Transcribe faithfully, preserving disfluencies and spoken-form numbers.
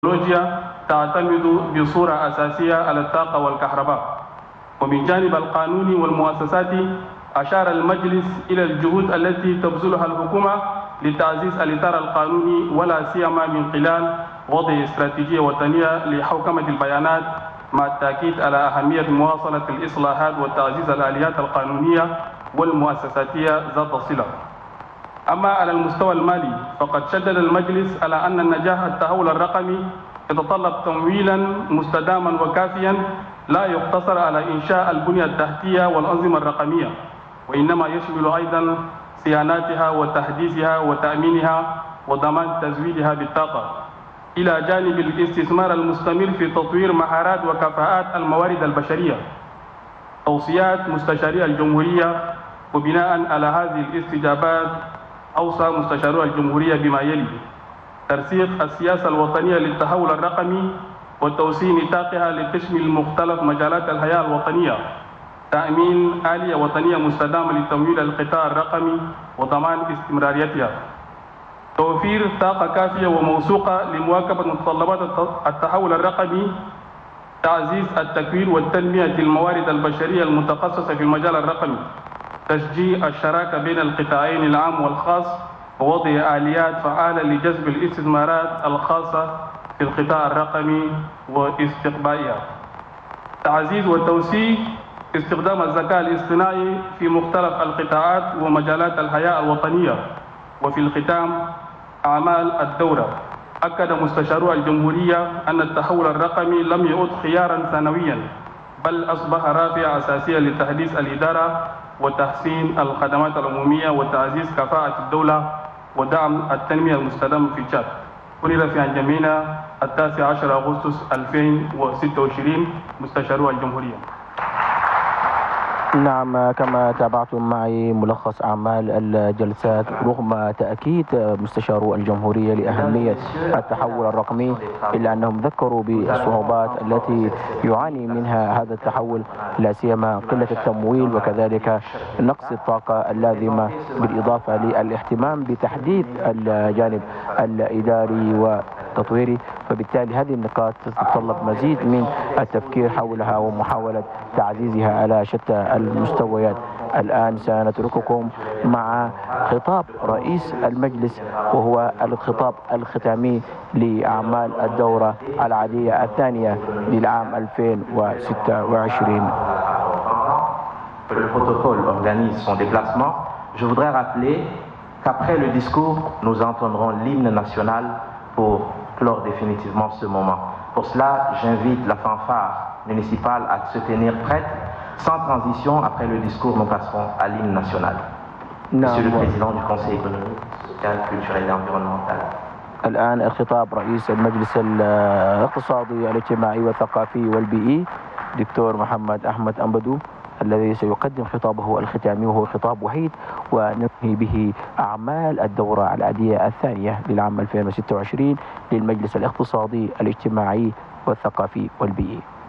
التكنولوجيا تعتمد بصورة أساسية على الطاقة والكهرباء. ومن جانب القانون والمؤسسات أشار المجلس إلى الجهود التي تبذلها الحكومة لتعزيز الإطار القانوني ولا سيما من خلال وضع استراتيجية وطنية لحوكمة البيانات، مع التأكيد على أهمية مواصلة الإصلاحات وتعزيز الآليات القانونية والمؤسساتية ذات الصلة. أما على المستوى المالي فقد شدد المجلس على أن النجاح التحول الرقمي يتطلب تمويلا مستداما وكافيا لا يقتصر على إنشاء البنية التحتية والأنظمة الرقمية، وإنما يشمل أيضا صيانتها وتحديثها وتأمينها وضمان تزويدها بالطاقة، إلى جانب الاستثمار المستمر في تطوير مهارات وكفاءات الموارد البشرية. توصيات مستشاري الجمهورية. وبناء على هذه الاستجابات أوصى مستشار الجمهورية بما يلي: ترسيخ السياسة الوطنية للتحول الرقمي وتوسيع نطاقها لتشمل مختلف مجالات الحياة الوطنية، تأمين آلية وطنية مستدامة لتمويل القطاع الرقمي وضمان استمراريتها، توفير طاقة كافية وموثوقة لمواكبة متطلبات التحول الرقمي، تعزيز التكوين والتنمية الموارد البشرية المتخصصة في المجال الرقمي، تشجيع الشراكة بين القطاعين العام والخاص، ووضع آليات فعالة لجذب الاستثمارات الخاصة في القطاع الرقمي واستقبالها، تعزيز وتوسيع استخدام الذكاء الاصطناعي في مختلف القطاعات ومجالات الحياة الوطنية. وفي الختام أعمال الدورة، أكد مستشار الجمهورية أن التحول الرقمي لم يعد خيارا ثانويا، بل أصبح رافعة أساسية لتحديث الإدارة وتحسين الخدمات العمومية وتعزيز كفاءة الدولة ودعم التنمية المستدامة في تشاد. أنير في أنجمينا التاسع عشر أغسطس ألفين وستة وعشرين مستشار الجمهورية. نعم، كما تابعتم معي ملخص أعمال الجلسات، رغم تأكيد مستشار الجمهورية لأهمية التحول الرقمي، إلا أنهم ذكروا بالصعوبات التي يعاني منها هذا التحول، لا سيما قلة التمويل وكذلك نقص الطاقة اللازمة، بالإضافة للاهتمام بتحديث الجانب الإداري وتطويري. فبالتالي هذه النقاط تتطلب مزيد من التفكير حولها ومحاولة تعزيزها على شتى المستويات. الآن سنترككم مع خطاب رئيس المجلس، وهو الخطاب الختامي لأعمال الدورة العادية الثانية للعام ألفين وستة وعشرين. Le protocole organise son déplacement. Je voudrais rappeler qu'après le discours, nous entendrons l'hymne national pour clore définitivement ce moment. Pour cela, j'invite la fanfare municipale à se tenir prête. Sans transition, après le discours, nous passerons à l'hymne national. Monsieur le Président du Conseil économique, social, culturel et environnemental. الآن الخطاب رئيس المجلس الاقتصادي الاجتماعي والثقافي والبيئي دكتور محمد أحمد أنبدو، الذي سيقدم خطابه الختامي، وهو خطاب وحيد وننهي به أعمال الدورة العادية الثانية للعام ألفين وستة وعشرين للمجلس الاقتصادي الاجتماعي والثقافي والبيئي.